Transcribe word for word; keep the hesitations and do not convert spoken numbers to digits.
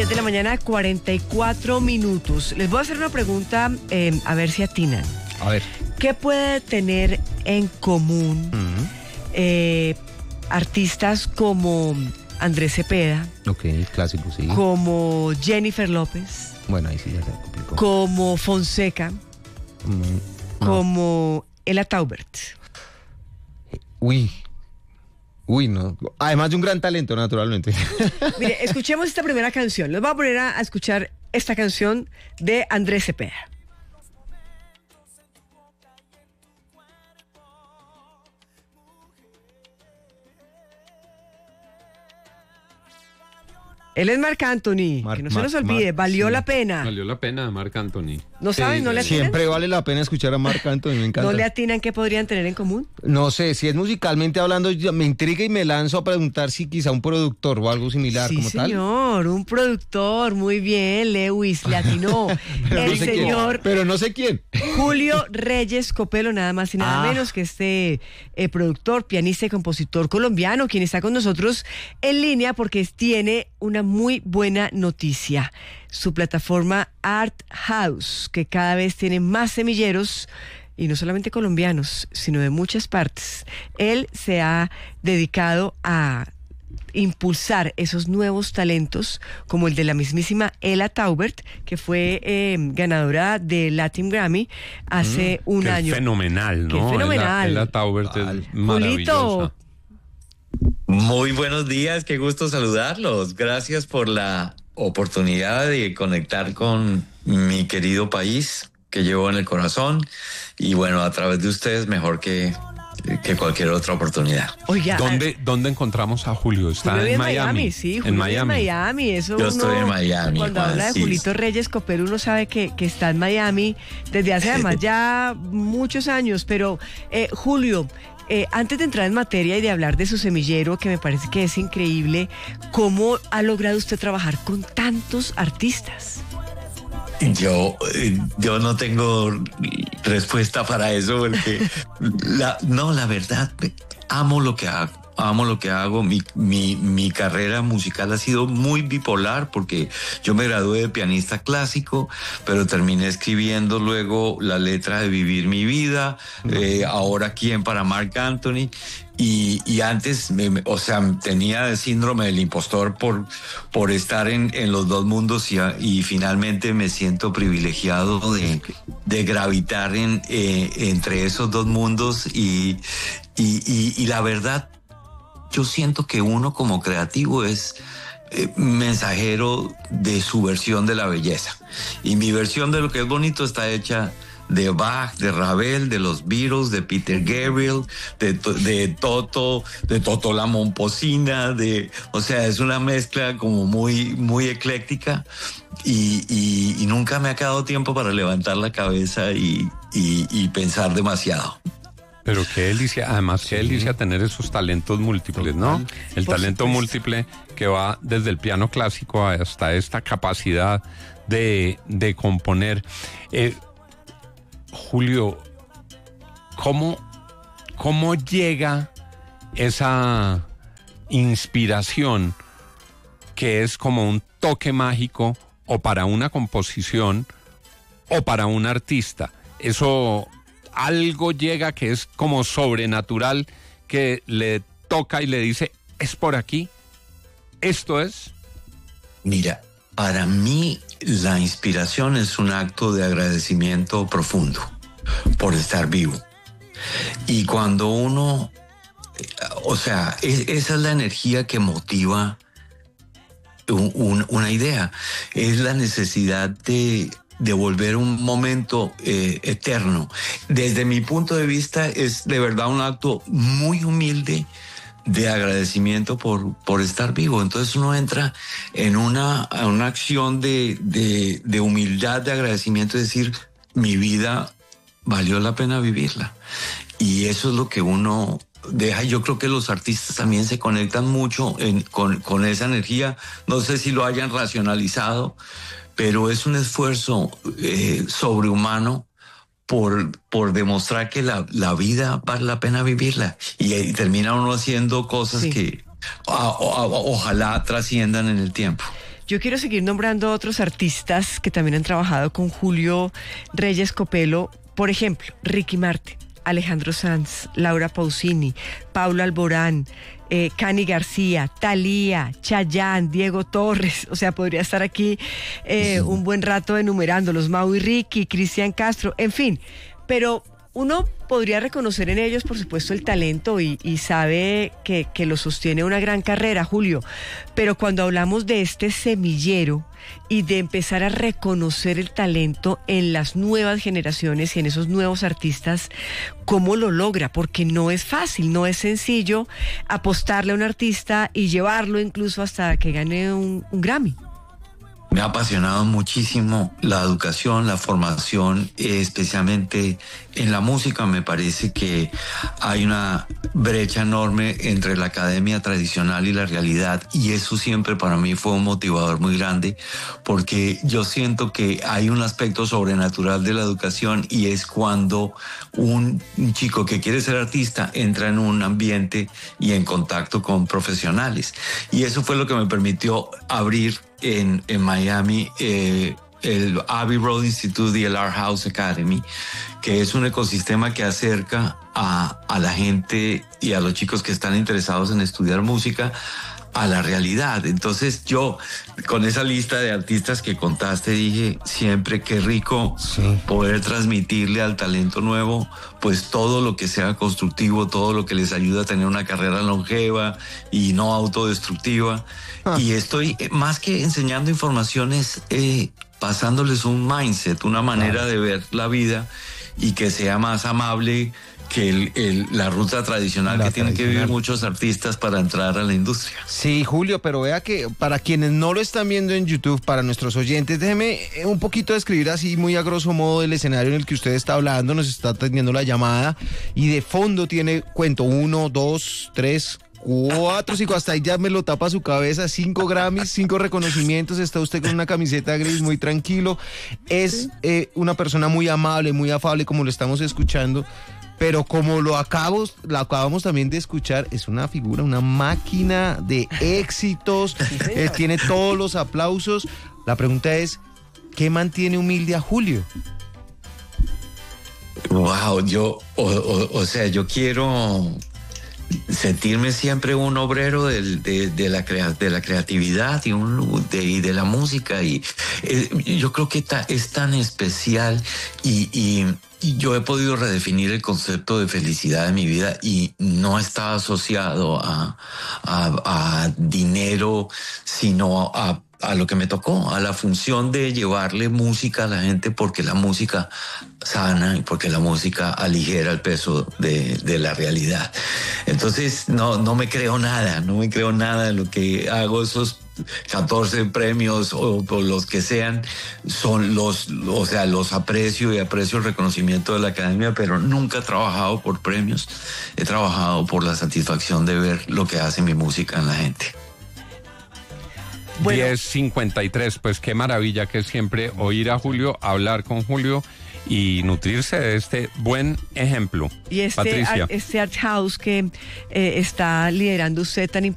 diez de la mañana, cuarenta y cuatro minutos. Les voy a hacer una pregunta, eh, a ver si atinan. A ver. ¿Qué puede tener en común uh-huh. eh, artistas como Andrés Cepeda? Ok, clásico, sí. Como Jennifer López. Bueno, ahí sí ya se complicó. Como Fonseca. Mm, no. Como Ela Taubert. Uy. Uy, no. Además de un gran talento, naturalmente. Mire, escuchemos esta primera canción. Les voy a poner a, a escuchar esta canción de Andrés Cepeda. Él es Marc Anthony, Mar, que no se Mar, nos olvide, Mar, valió sí. la pena. Valió la pena, Marc Anthony. ¿No saben? Sí, ¿No le atinan? Siempre vale la pena escuchar a Marc Anthony, me encanta. ¿No le atinan qué podrían tener en común? No sé, si es musicalmente hablando, me intriga y me lanzo a preguntar si quizá un productor o algo similar, sí, como señor, tal. señor, un productor, muy bien, Lewis, le atinó. pero El no sé señor... Quién, pero no sé quién. Julio Reyes Copelo, nada más y nada ah. menos que este eh, productor, pianista y compositor colombiano, quien está con nosotros en línea porque tiene una muy buena noticia. Su plataforma Art House, que cada vez tiene más semilleros, y no solamente colombianos, sino de muchas partes. Él se ha dedicado a impulsar esos nuevos talentos, como el de la mismísima Ela Taubert, que fue eh, ganadora de Latin Grammy hace mm, un qué año. Fenomenal, ¿no? Qué fenomenal. Ela, Ela Taubert es Julito. maravillosa. Muy buenos días, qué gusto saludarlos. Gracias por la oportunidad de conectar con mi querido país que llevo en el corazón. Y bueno, a través de ustedes mejor que... que cualquier otra oportunidad. Oiga, ¿Dónde, ¿Dónde encontramos a Julio? Está Julio en Miami. Miami. Sí, Julio en Miami. En Miami. Eso Yo uno, estoy en Miami. Cuando Juan, habla de sí. Julito Reyes Copelo, uno sabe que, que está en Miami desde hace además ya muchos años. Pero, eh, Julio, eh, antes de entrar en materia y de hablar de su semillero, que me parece que es increíble, ¿cómo ha logrado usted trabajar con tantos artistas? Yo, yo no tengo respuesta para eso porque la, no, la verdad, amo lo que hago. Amo lo que hago. Mi, mi, mi carrera musical ha sido muy bipolar porque yo me gradué de pianista clásico, pero terminé escribiendo luego la letra de Vivir mi vida, eh, ahora aquí en para Marc Anthony. Y, y antes, me, o sea, tenía el síndrome del impostor por, por estar en, en los dos mundos y, y finalmente me siento privilegiado de, de gravitar en, eh, entre esos dos mundos y, y, y, y la verdad, yo siento que uno como creativo es eh, mensajero de su versión de la belleza. Y mi versión de lo que es bonito está hecha de Bach, de Ravel, de los Beatles, de Peter Gabriel, de, de Toto, de Toto la Momposina, de, o sea, es una mezcla como muy, muy ecléctica y, y, y nunca me ha quedado tiempo para levantar la cabeza y, y, y pensar demasiado. Pero qué delicia, además qué delicia tener esos talentos múltiples, ¿no? El Por talento supuesto. múltiple que va desde el piano clásico hasta esta capacidad de, de componer. Eh, Julio, ¿cómo, ¿cómo llega esa inspiración que es como un toque mágico o para una composición o para un artista? Eso... algo llega que es como sobrenatural, que le toca y le dice, es por aquí, esto es. Mira, para mí la inspiración es un acto de agradecimiento profundo por estar vivo. Y cuando uno, o sea, es, esa es la energía que motiva un, un, una idea, es la necesidad de... de volver un momento eh, eterno. Desde mi punto de vista es de verdad un acto muy humilde de agradecimiento por, por estar vivo. Entonces uno entra en una, una acción de, de, de humildad, de agradecimiento, es decir, mi vida valió la pena vivirla. Y eso es lo que uno deja. Yo creo que los artistas también se conectan mucho en, con, con esa energía. No sé si lo hayan racionalizado, pero es un esfuerzo eh, sobrehumano por, por demostrar que la, la vida vale la pena vivirla. Y, y termina uno haciendo cosas sí. que o, o, o, ojalá trasciendan en el tiempo. Yo quiero seguir nombrando a otros artistas que también han trabajado con Julio Reyes Copelo. Por ejemplo, Ricky Martin, Alejandro Sanz, Laura Pausini, Paula Alborán, eh, Cani García, Thalía, Chayanne, Diego Torres. O sea, podría estar aquí eh, un buen rato enumerándolos. Mau y Ricky, Cristian Castro, en fin. Pero uno podría reconocer en ellos, por supuesto, el talento y, y sabe que, que lo sostiene una gran carrera, Julio. Pero cuando hablamos de este semillero y de empezar a reconocer el talento en las nuevas generaciones y en esos nuevos artistas, ¿cómo lo logra? Porque no es fácil, no es sencillo apostarle a un artista y llevarlo incluso hasta que gane un, un Grammy. Me ha apasionado muchísimo la educación, la formación, eh, especialmente en la música. Me parece que hay una brecha enorme entre la academia tradicional y la realidad, y eso siempre para mí fue un motivador muy grande, porque yo siento que hay un aspecto sobrenatural de la educación, y es cuando un, un chico que quiere ser artista entra en un ambiente y en contacto con profesionales. Y eso fue lo que me permitió abrir En, en Miami, eh, el Abbey Road Institute y el Art House Academy, que es un ecosistema que acerca a, a la gente y a los chicos que están interesados en estudiar música a la realidad. Entonces yo, con esa lista de artistas que contaste, dije siempre qué rico sí. poder transmitirle al talento nuevo pues todo lo que sea constructivo, todo lo que les ayuda a tener una carrera longeva y no autodestructiva. Ah. Y estoy más que enseñando informaciones, eh, pasándoles un mindset, una manera ah. de ver la vida y que sea más amable que el, el, la ruta tradicional la que tienen tradicional. que vivir muchos artistas para entrar a la industria. Sí, Julio, pero vea que para quienes no lo están viendo en YouTube, para nuestros oyentes, déjeme un poquito describir así muy a grosso modo el escenario en el que usted está hablando, nos está atendiendo la llamada, y de fondo tiene, cuento, uno, dos, tres, cuatro, cinco, hasta ahí ya me lo tapa su cabeza, cinco Grammys, cinco reconocimientos, está usted con una camiseta gris muy tranquilo, es eh, una persona muy amable, muy afable, como lo estamos escuchando. Pero como lo acabamos, lo acabamos también de escuchar, es una figura, una máquina de éxitos, eh, tiene todos los aplausos. La pregunta es, ¿qué mantiene humilde a Julio? Wow, yo, o, o, o sea, yo quiero sentirme siempre un obrero de, de, de, la, crea, de la creatividad y, un, de, y de la música. Y eh, yo creo que ta, es tan especial y... y Y yo he podido redefinir el concepto de felicidad en mi vida, y no está asociado a, a, a dinero, sino a, a lo que me tocó, a la función de llevarle música a la gente, porque la música sana y porque la música aligera el peso de, de la realidad. Entonces no, no me creo nada, no me creo nada de lo que hago. Esos catorce premios o, o los que sean son los, o sea, los aprecio y aprecio el reconocimiento de la academia, pero nunca he trabajado por premios, he trabajado por la satisfacción de ver lo que hace mi música en la gente. Bueno. diez cincuenta y tres, pues qué maravilla que es siempre oír a Julio, hablar con Julio y nutrirse de este buen ejemplo. Y este, Patricia. Este Art House que eh, está liderando usted tan importante.